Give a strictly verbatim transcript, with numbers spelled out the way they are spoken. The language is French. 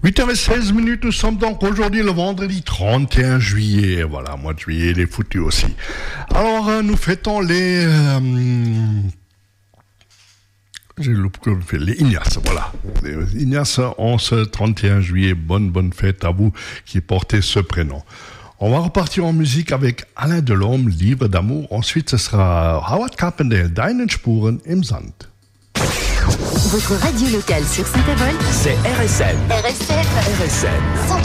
huit heures seize minutes, nous sommes donc aujourd'hui le vendredi trente et un juillet. Voilà, mois de juillet, il est foutu aussi. Alors, euh, nous fêtons les... Euh, j'ai loupé les Ignace, voilà. Les Ignace, en ce trente et un juillet. Bonne, bonne fête à vous qui portez ce prénom. On va repartir en musique avec Alain Delhomme, Livre d'amour. Ensuite, ce sera Howard Carpendale, Deine Spuren im Sand. Votre radio locale sur Saint-Avold, c'est R S N. R S N. R S N.